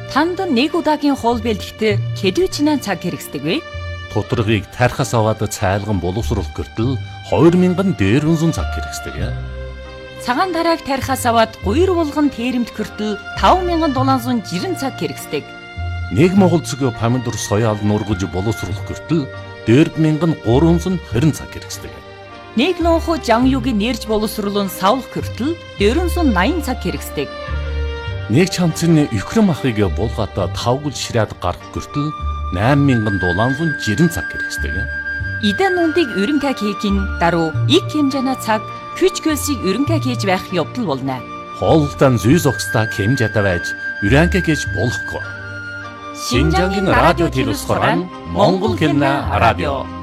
Танд нэг удаагийн хоол бэлтгэхэд хэдвчнээ цаг хэрэгсдэг вэ? Тоторгийг тархаас аваад цайлган боловсруулах гэртэл 2000 дээрвэн цаг хэрэгсдэг. Цагаан тарааг тархаас аваад гуйр булган тэрэмт гэртэл 5760 цаг хэрэгсдэг. Нэг монгол цэг помидор соёал нургаж боловсруулах гэртэл 4320 цаг хэрэгсдэг. Нэг лонхо жангюгийн нэрж боловсруулан савлах гэртэл 480 цаг хэрэгсдэг. Нэг чамцны өхрөм ахыг булгаата тавгал ширээд гарах гэртэл 8760 цаг хэрэгсдэг. Идэн нүндийг өрөнгө хийхин даруй их хэмжээний цаг күч хөлсийг өрөнгө хийж байх явдал болно. Хоолтон зүй зогсдаа хэмжээтэй байж өрөнгө хийж болохгүй. Шинжангийн радио телевизээр Монгол хэлний радио